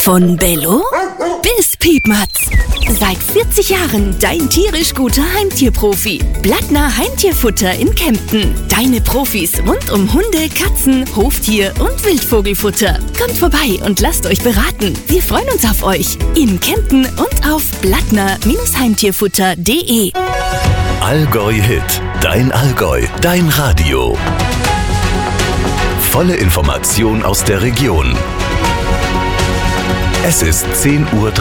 Von Bello bis Piepmatz. Seit 40 Jahren dein tierisch guter Heimtierprofi. Blattner Heimtierfutter in Kempten. Deine Profis rund um Hunde, Katzen, Hoftier und Wildvogelfutter. Kommt vorbei und lasst euch beraten. Wir freuen uns auf euch. In Kempten und auf blattner-heimtierfutter.de. Allgäu Hit. Dein Allgäu. Dein Radio. Volle Information aus der Region. Es ist 10:30 Uhr.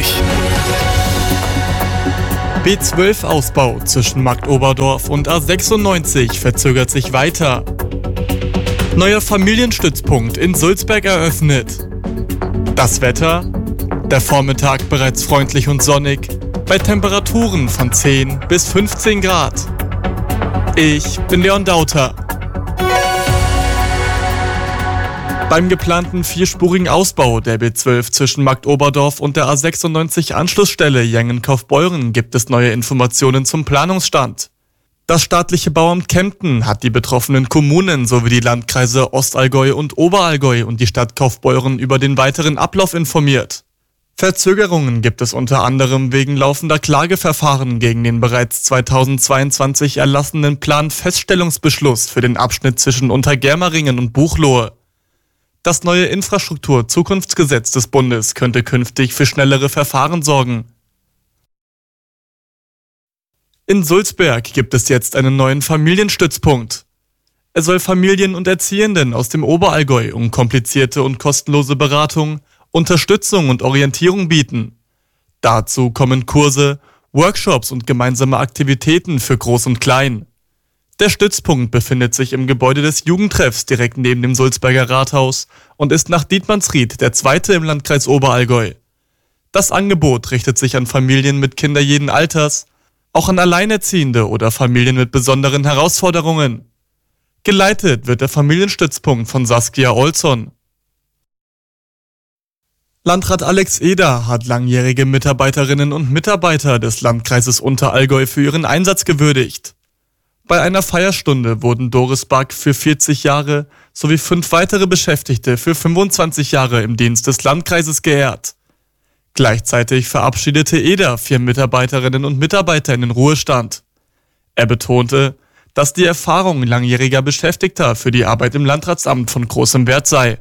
B12-Ausbau zwischen Marktoberdorf und A96 verzögert sich weiter. Neuer Familienstützpunkt in Sulzberg eröffnet. Das Wetter? Der Vormittag bereits freundlich und sonnig, bei Temperaturen von 10 bis 15 Grad. Ich bin Leon Dauter. Beim geplanten 4-spurigen Ausbau der B12 zwischen Marktoberdorf und der A96 Anschlussstelle Jengen-Kaufbeuren gibt es neue Informationen zum Planungsstand. Das staatliche Bauamt Kempten hat die betroffenen Kommunen sowie die Landkreise Ostallgäu und Oberallgäu und die Stadt Kaufbeuren über den weiteren Ablauf informiert. Verzögerungen gibt es unter anderem wegen laufender Klageverfahren gegen den bereits 2022 erlassenen Planfeststellungsbeschluss für den Abschnitt zwischen Untergermeringen und Buchloe. Das neue Infrastruktur-Zukunftsgesetz des Bundes könnte künftig für schnellere Verfahren sorgen. In Sulzberg gibt es jetzt einen neuen Familienstützpunkt. Er soll Familien und Erziehenden aus dem Oberallgäu unkomplizierte und kostenlose Beratung, Unterstützung und Orientierung bieten. Dazu kommen Kurse, Workshops und gemeinsame Aktivitäten für Groß und Klein. Der Stützpunkt befindet sich im Gebäude des Jugendtreffs direkt neben dem Sulzberger Rathaus und ist nach Dietmannsried der zweite im Landkreis Oberallgäu. Das Angebot richtet sich an Familien mit Kindern jeden Alters, auch an Alleinerziehende oder Familien mit besonderen Herausforderungen. Geleitet wird der Familienstützpunkt von Saskia Olson. Landrat Alex Eder hat langjährige Mitarbeiterinnen und Mitarbeiter des Landkreises Unterallgäu für ihren Einsatz gewürdigt. Bei einer Feierstunde wurden Doris Back für 40 Jahre sowie 5 weitere Beschäftigte für 25 Jahre im Dienst des Landkreises geehrt. Gleichzeitig verabschiedete Eder 4 Mitarbeiterinnen und Mitarbeiter in den Ruhestand. Er betonte, dass die Erfahrung langjähriger Beschäftigter für die Arbeit im Landratsamt von großem Wert sei.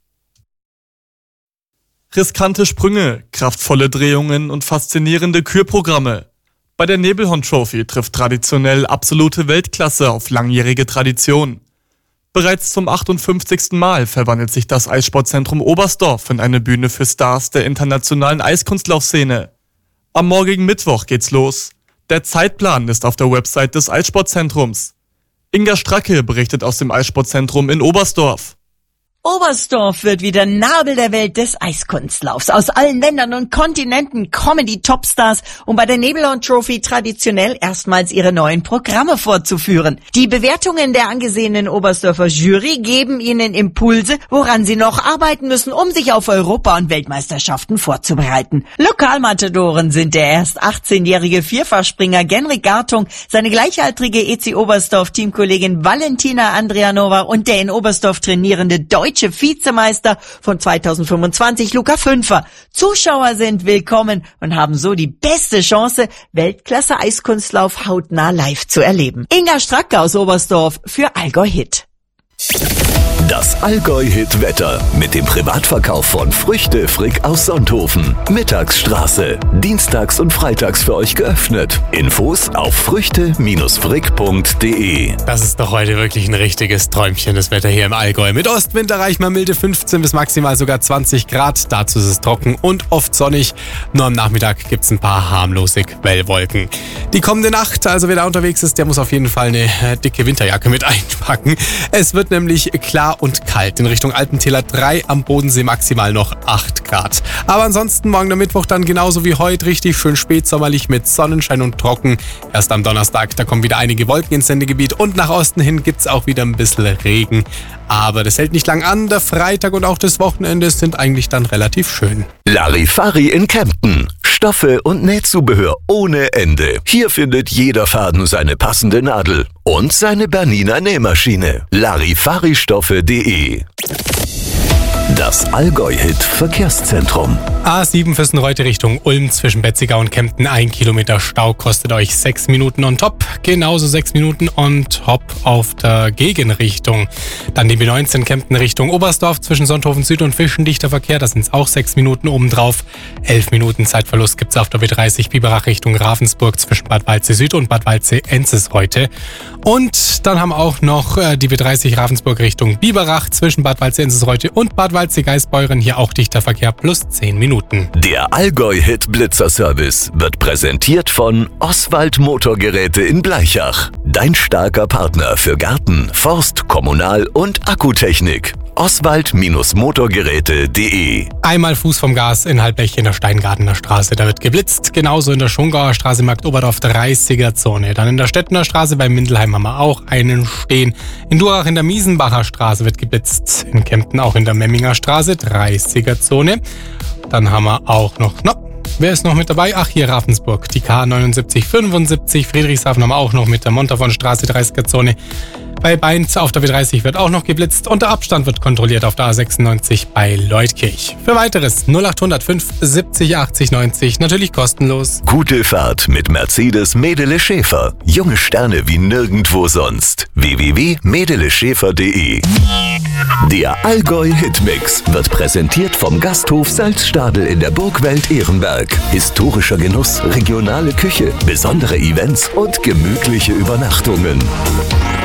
Riskante Sprünge, kraftvolle Drehungen und faszinierende Kürprogramme. Bei der Nebelhorn Trophy trifft traditionell absolute Weltklasse auf langjährige Tradition. Bereits zum 58. Mal verwandelt sich das Eissportzentrum Oberstdorf in eine Bühne für Stars der internationalen Eiskunstlaufszene. Am morgigen Mittwoch geht's los. Der Zeitplan ist auf der Website des Eissportzentrums. Inga Stracke berichtet aus dem Eissportzentrum in Oberstdorf. Oberstdorf wird wieder Nabel der Welt des Eiskunstlaufs. Aus allen Ländern und Kontinenten kommen die Topstars, um bei der Nebelhorn Trophy traditionell erstmals ihre neuen Programme vorzuführen. Die Bewertungen der angesehenen Oberstdorfer Jury geben ihnen Impulse, woran sie noch arbeiten müssen, um sich auf Europa- und Weltmeisterschaften vorzubereiten. Lokalmatadoren sind der erst 18-jährige Vierfachspringer Genrik Gartung, seine gleichaltrige EC Oberstdorf-Teamkollegin Valentina Andrianova und der in Oberstdorf trainierende deutsche Vizemeister von 2025, Luca Fünfer. Zuschauer sind willkommen und haben so die beste Chance, Weltklasse-Eiskunstlauf hautnah live zu erleben. Inga Stracke aus Oberstdorf für Allgäu Hit. Das Allgäu Hit Wetter mit dem Privatverkauf von Früchte Frick aus Sonthofen. Mittagsstraße. Dienstags und freitags für euch geöffnet. Infos auf früchte-frick.de. Das ist doch heute wirklich ein richtiges Träumchen, das Wetter hier im Allgäu. Mit Ostwind erreicht man milde 15 bis maximal sogar 20 Grad. Dazu ist es trocken und oft sonnig. Nur am Nachmittag gibt es ein paar harmlose Quellwolken. Die kommende Nacht, also wer da unterwegs ist, der muss auf jeden Fall eine dicke Winterjacke mit einpacken. Es wird nämlich klar und kalt. In Richtung Alpentäler 3, am Bodensee maximal noch 8 Grad. Aber ansonsten morgen der Mittwoch dann genauso wie heute richtig schön spätsommerlich mit Sonnenschein und trocken. Erst am Donnerstag, da kommen wieder einige Wolken ins Sendegebiet und nach Osten hin gibt's auch wieder ein bisschen Regen. Aber das hält nicht lang an. Der Freitag und auch das Wochenende sind eigentlich dann relativ schön. Larifari in Kempten. Stoffe und Nähzubehör ohne Ende. Hier findet jeder Faden seine passende Nadel und seine Bernina Nähmaschine. Larifaristoffe.de Das Allgäu-Hit Verkehrszentrum. A7 Füssen-Reute Richtung Ulm zwischen Betzigau und Kempten. 1 Kilometer Stau kostet euch 6 Minuten on top. Genauso 6 Minuten on top auf der Gegenrichtung. Dann die B19 Kempten Richtung Oberstdorf zwischen Sonthofen Süd und Fischendichter Verkehr. Das sind auch 6 Minuten obendrauf. 11 Minuten Zeitverlust gibt's auf der B30 Biberach Richtung Ravensburg zwischen Bad Waldsee Süd und Bad Waldsee Enzesreute. Und dann haben wir auch noch die B30 Ravensburg Richtung Biberach zwischen Bad Waldsee Enzesreute und Bad Waldsee Geisbeuren. Hier auch dichter Verkehr plus 10 Minuten. Der Allgäu-Hit Blitzer-Service wird präsentiert von Oswald Motorgeräte in Blaichach. Dein starker Partner für Garten, Forst, Kommunal- und Akkutechnik. Oswald-Motorgeräte.de. Einmal Fuß vom Gas in Halbech in der Steingartener Straße. Da wird geblitzt. Genauso in der Schongauer Straße, Markt Oberdorf, 30er-Zone. Dann in der Stettener Straße bei Mindelheim haben wir auch einen stehen. In Durach in der Miesenbacher Straße wird geblitzt. In Kempten auch in der Memminger Straße, 30er-Zone. Dann haben wir auch noch, wer ist noch mit dabei? Ach, hier Ravensburg, die K7975. Friedrichshafen haben wir auch noch mit der Montafon-Straße, 30er-Zone. Bei Bainz auf der B30 wird auch noch geblitzt und der Abstand wird kontrolliert auf der A96 bei Leutkirch. Für weiteres 0805 70 80 90, natürlich kostenlos. Gute Fahrt mit Mercedes Medele Schäfer. Junge Sterne wie nirgendwo sonst. www.medeleschäfer.de. Der Allgäu-Hitmix wird präsentiert vom Gasthof Salzstadel in der Burgwelt Ehrenberg. Historischer Genuss, regionale Küche, besondere Events und gemütliche Übernachtungen.